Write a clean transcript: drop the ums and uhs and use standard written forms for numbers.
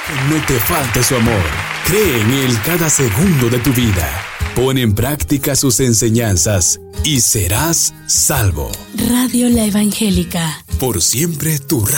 Que no te falte su amor. Cree en Él cada segundo de tu vida. Pon en práctica sus enseñanzas y serás salvo. Radio La Evangélica. Por siempre tu